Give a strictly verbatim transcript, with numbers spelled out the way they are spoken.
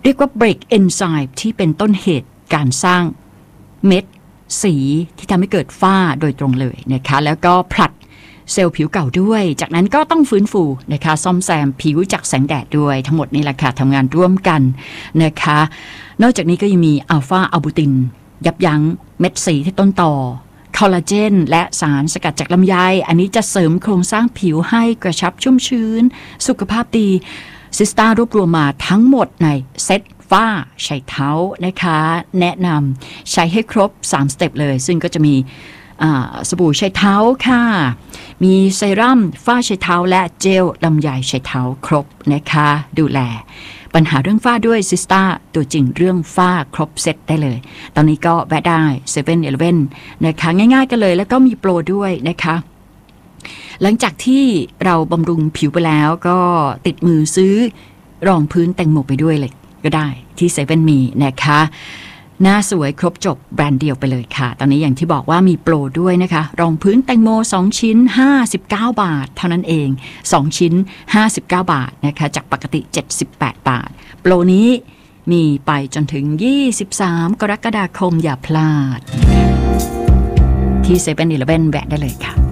เรียกว่า break enzyme ที่เป็นต้นเหตุการสร้างเม็ดสีที่ทำให้เกิดฝ้าโดยตรงเลยนะคะแล้วก็ผลัดเซลล์ผิวเก่าด้วยจากนั้นก็ต้องฟื้นฟูนะคะซ่อมแซมผิวจากแสงแดดด้วยทั้งหมดนี่แหละค่ะทำงานร่วมกันนะคะนอกจากนี้ก็ยังมีอัลฟาอะบูตินยับยั้งเม็ดสีที่ต้นตอคอลลาเจนและสารสกัดจากลำไยอันนี้จะเสริมโครงสร้างผิวให้กระชับชุ่มชื้นสุขภาพดีซิสตารวบรวมมาทั้งหมดในเซ็ตฝ้าใช้เท้านะคะแนะนำใช้ให้ครบสามสเต็ปเลยซึ่งก็จะมีสบู่ใช้เท้าค่ะมีเซรั่มฝ้าใช้เท้าและเจลลำไยใช้เท้าครบนะคะดูแลปัญหาเรื่องฝ้าด้วยซิสตาตัวจริงเรื่องฝ้าครบเซ็ตได้เลยตอนนี้ก็แวะได้เซเว่นอีเลฟเว่นนะคะง่ายๆกันเลยแล้วก็มีโปรด้วยนะคะหลังจากที่เราบำรุงผิวไปแล้วก็ติดมือซื้อรองพื้นแตงโมไปด้วยเลยก็ได้ที่เซเว่นมีนะคะหน้าสวยครบจบแบรนด์เดียวไปเลยค่ะตอนนี้อย่างที่บอกว่ามีโปรด้วยนะคะรองพื้นแตงโมสองชิ้นห้าสิบเก้าบาทเท่านั้นเองสองชิ้นห้าสิบเก้าบาทนะคะจากปกติเจ็ดสิบแปดบาทโปรนี้มีไปจนถึงยี่สิบสามกรกฎาคมอย่าพลาดที่เซเว่นอีเลฟเว่นแวะได้เลยค่ะ